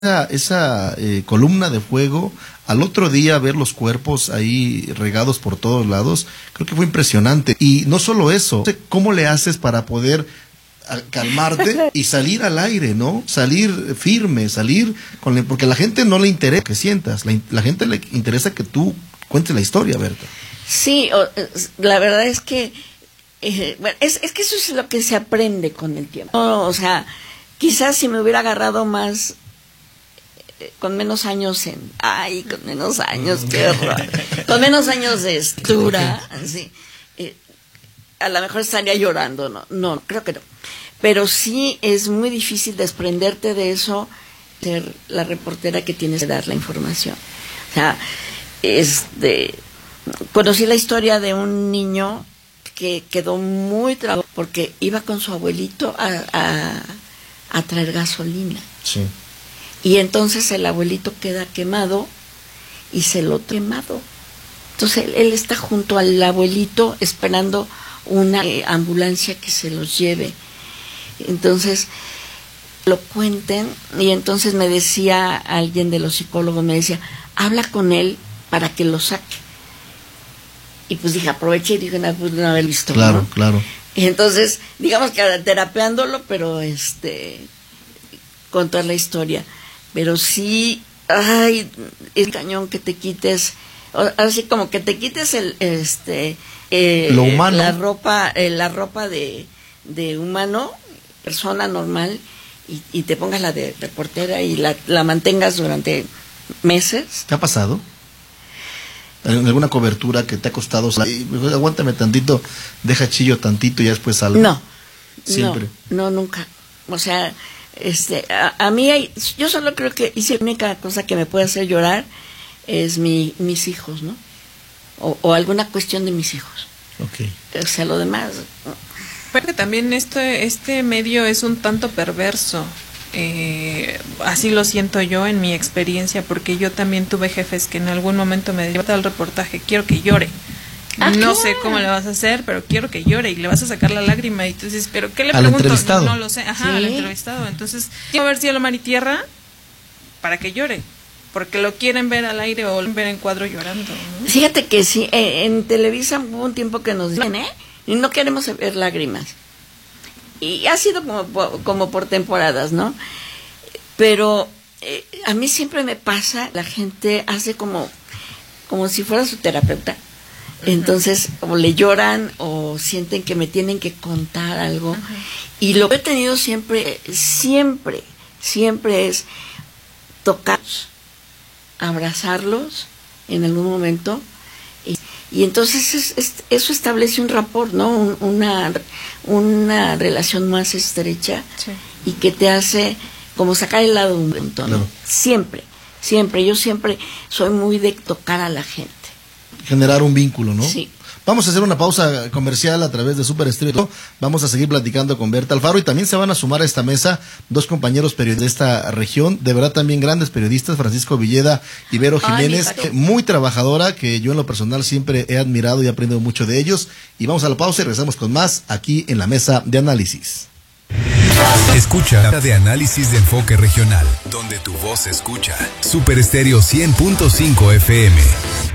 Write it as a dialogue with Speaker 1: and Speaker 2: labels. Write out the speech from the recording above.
Speaker 1: esa columna de fuego, al otro día ver los cuerpos ahí regados por todos lados, creo que fue impresionante. Y no solo eso, ¿cómo le haces para poder calmarte y salir al aire, ¿no? Salir firme, porque a la gente no le interesa que sientas, la gente le interesa que tú cuentes la historia, Berta.
Speaker 2: Sí, la verdad es que bueno, es que eso es lo que se aprende con el tiempo. O sea, quizás si me hubiera agarrado más con menos años con menos años, qué horror, con menos años de estura, sí, a lo mejor estaría llorando, no, creo que no, pero sí es muy difícil desprenderte de eso, ser la reportera que tienes que dar la información. O sea, conocí la historia de un niño que quedó muy traumado porque iba con su abuelito a traer gasolina. Sí. Y entonces el abuelito queda quemado y se lo quemado. Entonces él está junto al abuelito esperando una ambulancia que se los lleve. Entonces lo cuenten y entonces me decía alguien de los psicólogos, me decía, habla con él para que lo saque. Y pues dije, aproveché y dije, no haber visto.
Speaker 1: Claro,
Speaker 2: ¿no?
Speaker 1: Claro.
Speaker 2: Y entonces, digamos que terapeándolo, pero contar la historia. Pero sí, es cañón que te quites, así como que te quites
Speaker 1: lo humano,
Speaker 2: la ropa de humano, persona normal, y te pongas la de reportera y la mantengas durante meses.
Speaker 1: ¿Te ha pasado? ¿En alguna cobertura que te ha costado? Aguántame tantito, deja chillo tantito y ya después salgo.
Speaker 2: No,
Speaker 1: siempre.
Speaker 2: No, nunca. O sea, a mí yo solo creo que la única cosa que me puede hacer llorar es mis hijos, ¿no? O alguna cuestión de mis hijos.
Speaker 1: Okay.
Speaker 2: O sea, lo demás.
Speaker 3: Pero que también este medio es un tanto perverso. Así lo siento yo en mi experiencia, porque yo también tuve jefes que en algún momento me dijeron al reportaje, quiero que llore. No sé cómo le vas a hacer, pero quiero que llore y le vas a sacar la lágrima y tú dices, pero ¿qué le pregunto?
Speaker 1: Entrevistado.
Speaker 3: No lo sé,
Speaker 2: Sí.
Speaker 3: Al entrevistado. Entonces, quiero ver cielo, mar y tierra para que llore, porque lo quieren ver al aire o lo ver en cuadro llorando, ¿no? Fíjate
Speaker 2: que sí, en Televisa hubo un tiempo que nos dicen, y no queremos ver lágrimas. Y ha sido como por temporadas, ¿no? Pero a mí siempre me pasa, la gente hace como si fuera su terapeuta. Entonces, o le lloran o sienten que me tienen que contar algo. Y lo que he tenido siempre es tocarlos, abrazarlos en algún momento. Y entonces eso establece un rapport, ¿no? Una relación más estrecha. Sí. Y que te hace como sacar el lado un montón. Claro. Siempre, yo siempre soy muy de tocar a la gente.
Speaker 1: Generar un vínculo, ¿no?
Speaker 2: Sí.
Speaker 1: Vamos a hacer una pausa comercial a través de Super Estéreo. Vamos a seguir platicando con Berta Alfaro y también se van a sumar a esta mesa dos compañeros periodistas de esta región, de verdad también grandes periodistas, Francisco Villeda y Vero Jiménez, muy trabajadora, que yo en lo personal siempre he admirado y he aprendido mucho de ellos. Y vamos a la pausa y regresamos con más aquí en la mesa de análisis.
Speaker 4: Escucha de análisis de enfoque regional, donde tu voz se escucha. Super Estéreo 100.5 FM.